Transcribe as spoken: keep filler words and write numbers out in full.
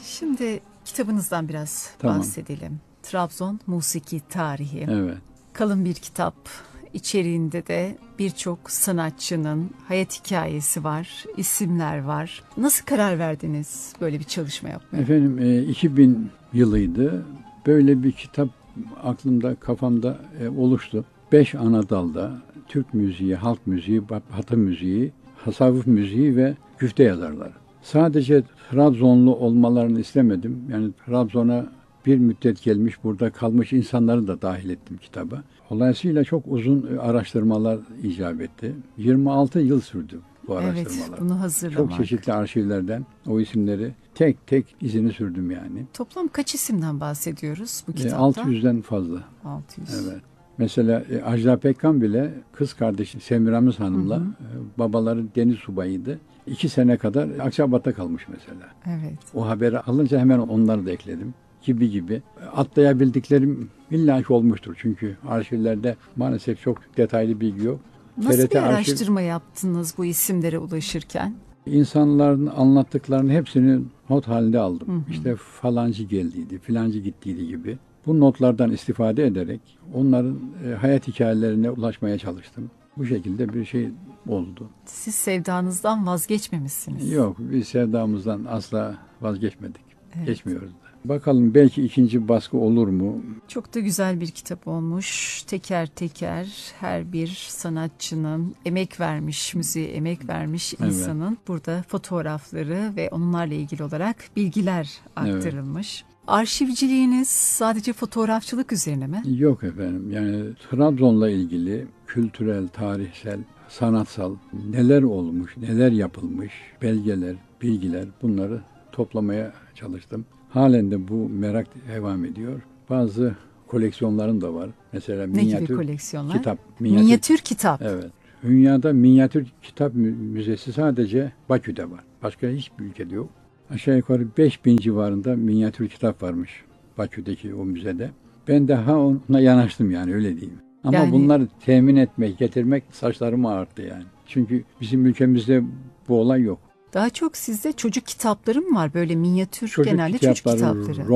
Şimdi kitabınızdan biraz Tamam. bahsedelim. Trabzon Musiki Tarihi. Evet. Kalın bir kitap. İçeriğinde de birçok sanatçının hayat hikayesi var, isimler var. Nasıl karar verdiniz böyle bir çalışma yapmaya? Efendim e, iki bin yılıydı. Böyle bir kitap aklımda, kafamda e, oluştu. Beş ana dalda Türk müziği, halk müziği, Batı müziği, tasavvuf müziği ve güfte yazarları. Sadece Trabzonlu olmalarını istemedim. Yani Trabzon'a bir müddet gelmiş, burada kalmış insanları da dahil ettim kitaba. Dolayısıyla çok uzun araştırmalar icap etti. yirmi altı yıl sürdü bu araştırmalar. Evet, bunu hazırlamak. Çok çeşitli arşivlerden o isimleri tek tek izini sürdüm yani. Toplam kaç isimden bahsediyoruz bu E, kitapta? altı yüzden fazla. altı yüz. Evet. Mesela e, Ajda Pekkan bile kız kardeşi Semiramis Hanım'la, hı hı. E, babaları deniz subayıydı. İki sene kadar Akçabat'ta kalmış mesela. Evet. O haberi alınca hemen onları da ekledim. Gibi gibi. Atlayabildiklerim illaki olmuştur. Çünkü arşivlerde maalesef çok detaylı bilgi yok. Nasıl T R T bir araştırma arşiv, yaptınız bu isimlere ulaşırken? İnsanların anlattıklarının hepsini not halinde aldım. Hı hı. İşte falancı geldiydi, filancı gittiydi gibi. Bu notlardan istifade ederek onların e, hayat hikayelerine ulaşmaya çalıştım. Bu şekilde bir şey oldu. Siz sevdanızdan vazgeçmemişsiniz. Yok, biz sevdamızdan asla vazgeçmedik. Evet. Geçmiyoruz da. Bakalım belki ikinci baskı olur mu? Çok da güzel bir kitap olmuş. Teker teker her bir sanatçının emek vermiş, müziğe emek vermiş insanın evet. burada fotoğrafları ve onlarla ilgili olarak bilgiler aktarılmış. Evet. Arşivciliğiniz sadece fotoğrafçılık üzerine mi? Yok efendim. Yani Trabzon'la ilgili kültürel, tarihsel, sanatsal neler olmuş, neler yapılmış, belgeler, bilgiler bunları toplamaya çalıştım. Halen de bu merak devam ediyor. Bazı koleksiyonlarım da var. Mesela ne minyatür gibi koleksiyonlar? kitap. Minyatür, minyatür kitap. Evet. Dünyada minyatür kitap müzesi sadece Bakü'de var. Başka hiçbir ülkede yok. Aşağı yukarı beş bin civarında minyatür kitap varmış Bakü'deki o müzede. Ben daha ona yanaştım yani öyle diyeyim. Ama yani, bunları temin etmek, getirmek saçlarımı ağarttı yani. Çünkü bizim ülkemizde bu olay yok. Daha çok sizde çocuk kitapları mı var? Böyle minyatür çocuk genelde çocuk kitapları.